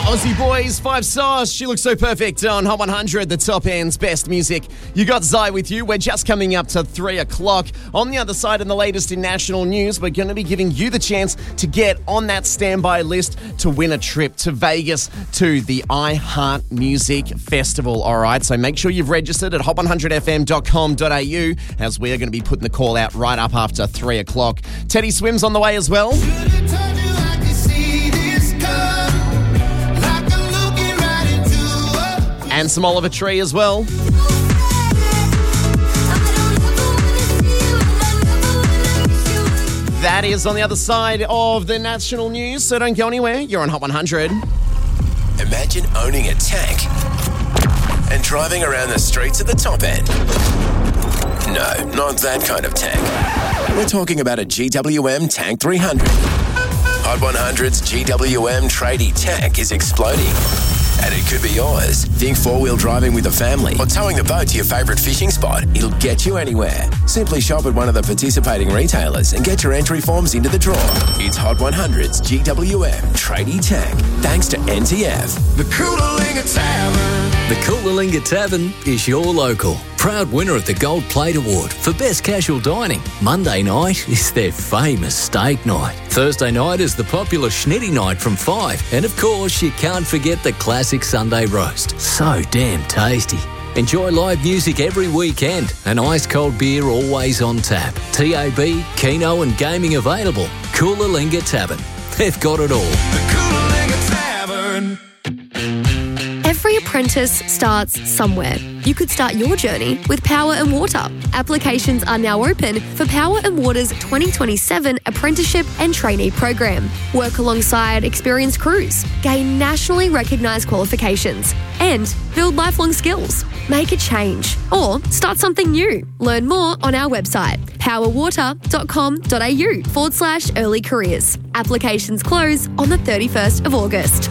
Aussie boys, 5 stars. She looks so perfect on Hot 100, the top end's best music. You got Zai with you. We're just coming up to 3 o'clock. On the other side, in the latest in national news, we're going to be giving you the chance to get on that standby list to win a trip to Vegas to the iHeart Music Festival. All right, so make sure you've registered at hot100fm.com.au as we are going to be putting the call out right up after 3 o'clock. Teddy Swims on the way as well. And some Oliver Tree as well. That is on the other side of the national news, so don't go anywhere. You're on Hot 100. Imagine owning a tank and driving around the streets at the top end. No, not that kind of tank. We're talking about a GWM Tank 300. Hot 100's GWM tradie tank is exploding. And it could be yours. Think four-wheel driving with a family or towing the boat to your favourite fishing spot. It'll get you anywhere. Simply shop at one of the participating retailers and get your entry forms into the draw. It's Hot 100's GWM Tradie Tank, thanks to NTF. The Coolalingga Tavern. The Coolalingga Tavern is your local. Proud winner of the Gold Plate Award for Best Casual Dining. Monday night is their famous steak night. Thursday night is the popular Schnitty night from 5. And of course, you can't forget the classic Sunday roast. So damn tasty. Enjoy live music every weekend and ice-cold beer always on tap. TAB, Keno and gaming available. Coolalingga Tavern. They've got it all. The Coolalingga Tavern. Every apprentice starts somewhere. You could start your journey with Power and Water. Applications are now open for Power and Water's 2027 Apprenticeship and Trainee Program. Work alongside experienced crews, gain nationally recognised qualifications, and build lifelong skills. Make a change or start something new. Learn more on our website, powerwater.com.au/early careers. Applications close on the 31st of August.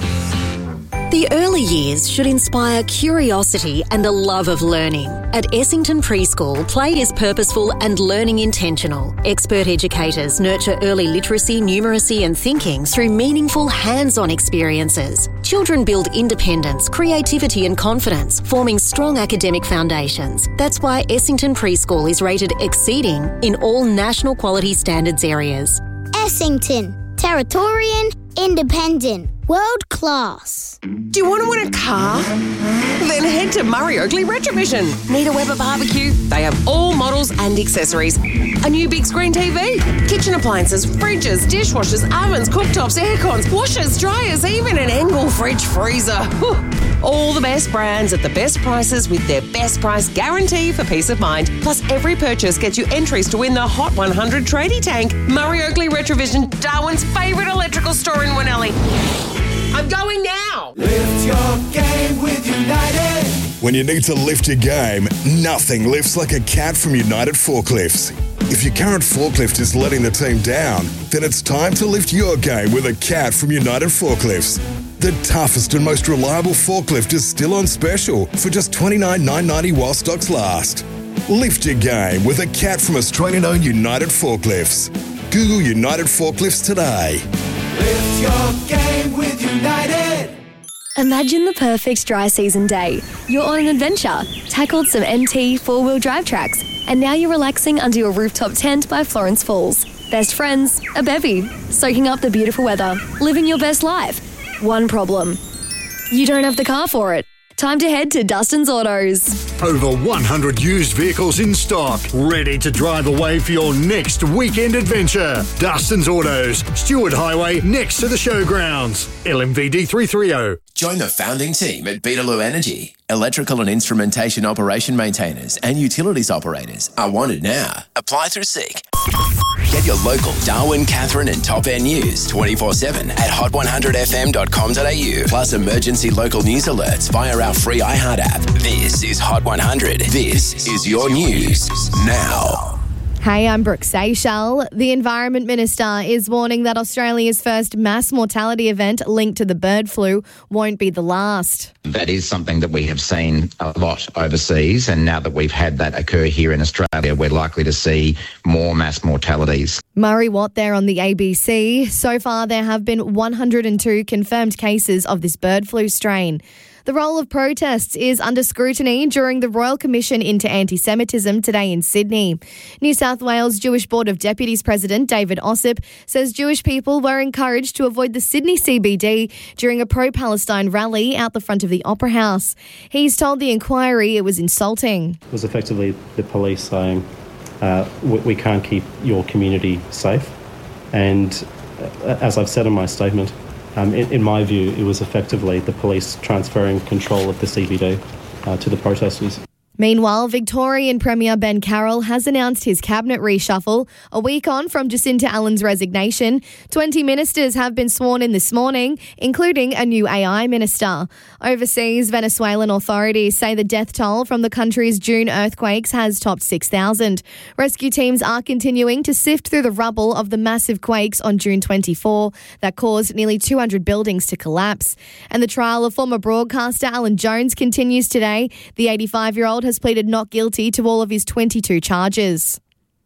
The early years should inspire curiosity and a love of learning. At Essington Preschool, play is purposeful and learning intentional. Expert educators nurture early literacy, numeracy and thinking through meaningful hands-on experiences. Children build independence, creativity and confidence, forming strong academic foundations. That's why Essington Preschool is rated exceeding in all national quality standards areas. Essington, Territorian, independent, world class. Do you want to win a car? Then head to Murray Oakley Retrovision. Need a Weber barbecue? They have all models and accessories. A new big screen TV, kitchen appliances, fridges, dishwashers, ovens, cooktops, aircons, washers, dryers, even an Engel fridge freezer. Whew. All the best brands at the best prices with their best price guarantee for peace of mind. Plus, every purchase gets you entries to win the Hot 100 Tradie Tank. Murray Oakley Retrovision, Darwin's favourite electrical store in Winnelly. I'm going now. Lift your game with United. When you need to lift your game, nothing lifts like a cat from United Forklifts. If your current forklift is letting the team down, then it's time to lift your game with a cat from United Forklifts. The toughest and most reliable forklift is still on special for just $29,990 while stocks last. Lift your game with a cat from Australian-owned United Forklifts. Google United Forklifts today. Lift your game with United. Imagine the perfect dry season day. You're on an adventure, tackled some MT four-wheel drive tracks, and now you're relaxing under your rooftop tent by Florence Falls. Best friends, a bevy, soaking up the beautiful weather, living your best life. One problem. You don't have the car for it. Time to head to Dustin's Autos. Over 100 used vehicles in stock, ready to drive away for your next weekend adventure. Dustin's Autos, Stewart Highway, next to the showgrounds. LMVD 330. Join the founding team at Beetaloo Energy. Electrical and instrumentation operation maintainers and utilities operators are wanted now. Apply through Seek. Get your local Darwin, Catherine and Top End news 24/7 at hot100fm.com.au. Plus emergency local news alerts via our free iHeart app. This is Hot 100. This is your news now. Hey, I'm Brooke Seychelles. The Environment Minister is warning that Australia's first mass mortality event linked to the bird flu won't be the last. That is something that we have seen a lot overseas, and now that we've had that occur here in Australia, we're likely to see more mass mortalities. Murray Watt there on the ABC. So far, there have been 102 confirmed cases of this bird flu strain. The role of protests is under scrutiny during the Royal Commission into Anti-Semitism today in Sydney. New South Wales Jewish Board of Deputies President David Ossip says Jewish people were encouraged to avoid the Sydney CBD during a pro-Palestine rally out the front of the Opera House. He's told the inquiry it was insulting. It was effectively the police saying, we can't keep your community safe. And as I've said in my statement, in my view, it was effectively the police transferring control of the CBD to the protesters. Meanwhile, Victorian Premier Ben Carroll has announced his cabinet reshuffle a week on from Jacinta Allen's resignation. 20 ministers have been sworn in this morning, including a new AI minister. Overseas, Venezuelan authorities say the death toll from the country's June earthquakes has topped 6,000. Rescue teams are continuing to sift through the rubble of the massive quakes on June 24 that caused nearly 200 buildings to collapse. And the trial of former broadcaster Alan Jones continues today. The 85-year-old has pleaded not guilty to all of his 22 charges.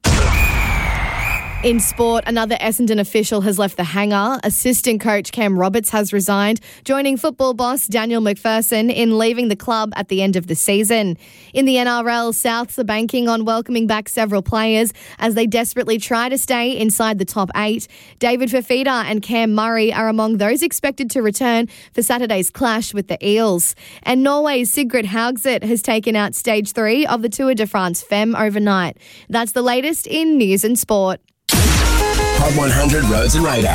In sport, another Essendon official has left the hangar. Assistant coach Cam Roberts has resigned, joining football boss Daniel McPherson in leaving the club at the end of the season. In the NRL, Souths are banking on welcoming back several players as they desperately try to stay inside the top 8. David Fafita and Cam Murray are among those expected to return for Saturday's clash with the Eels. And Norway's Sigrid Haugseth has taken out Stage 3 of the Tour de France Femme overnight. That's the latest in news and sport. Hot 100 Roads and Radar.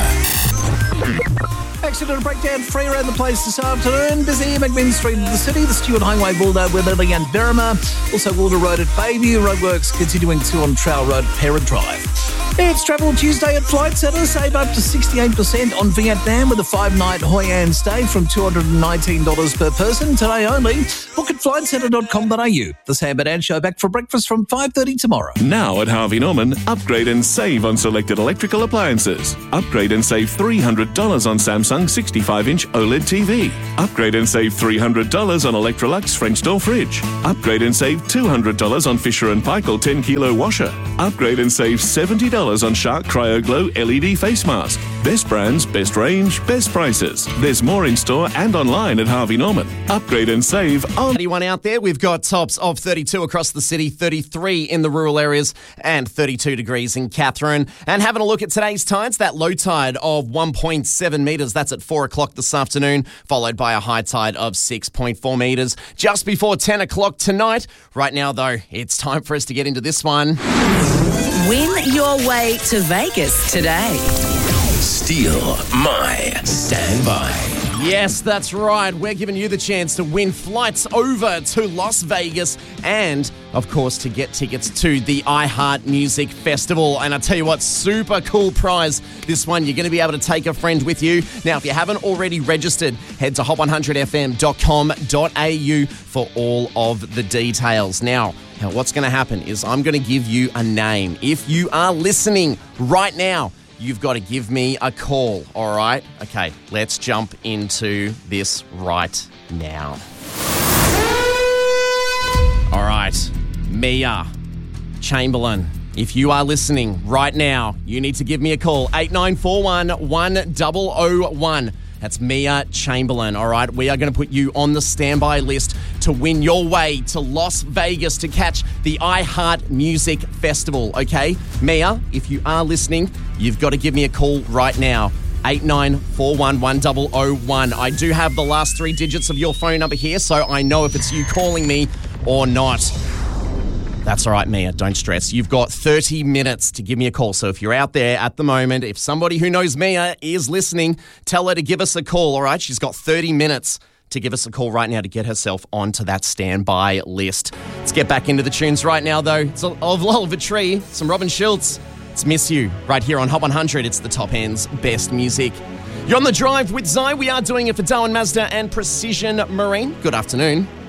Accident breakdown free around the place this afternoon. Busy McMinn Street in the city, the Stewart Highway Boulder with Lily and Berrima. Also Walter Road at Bayview. Roadworks continuing to on Trail Road, Parent Drive. It's Travel Tuesday at Flight Centre. Save up to 68% on Vietnam with a 5-night Hoi An stay from $219 per person. Today only. Book at flightcentre.com.au. The Sam and Ann Show back for breakfast from 5:30 tomorrow. Now at Harvey Norman, upgrade and save on selected electrical appliances. Upgrade and save $300 on Samsung 65-inch OLED TV. Upgrade and save $300 on Electrolux French door fridge. Upgrade and save $200 on Fisher & Paykel 10-kilo washer. Upgrade and save $70 on Shark Cryo Glow LED face mask. Best brands, best range, best prices. There's more in store and online at Harvey Norman. Upgrade and save on... Anyone out there? We've got tops of 32 across the city, 33 in the rural areas, and 32 degrees in Katherine. And having a look at today's tides, that low tide of 1.7 metres, that's at 4 o'clock this afternoon, followed by a high tide of 6.4 metres just before 10 o'clock tonight. Right now, though, it's time for us to get into this one. Win your way to Vegas today. Steal my standby. Yes, that's right. We're giving you the chance to win flights over to Las Vegas and, of course, to get tickets to the iHeart Music Festival. And I tell you what, super cool prize. This one, you're going to be able to take a friend with you. Now, if you haven't already registered, head to hot100fm.com.au for all of the details. Now, what's going to happen is I'm going to give you a name. If you are listening right now, you've got to give me a call, all right? Okay, let's jump into this right now. All right, Mia Chamberlain, if you are listening right now, you need to give me a call, 8941 1001. That's Mia Chamberlain, all right? We are going to put you on the standby list to win your way to Las Vegas to catch the iHeart Music Festival, okay? Mia, if you are listening, you've got to give me a call right now, 8941 1001. I do have the last 3 digits of your phone number here, so I know if it's you calling me or not. That's all right, Mia. Don't stress. You've got 30 minutes to give me a call. So if you're out there at the moment, if somebody who knows Mia is listening, tell her to give us a call, all right? She's got 30 minutes to give us a call right now to get herself onto that standby list. Let's get back into the tunes right now, though. It's Oliver Tree, some Robin Schultz. It's Miss You right here on Hot 100. It's the Top End's best music. You're on the drive with Zai. We are doing it for Darwin Mazda and Precision Marine. Good afternoon.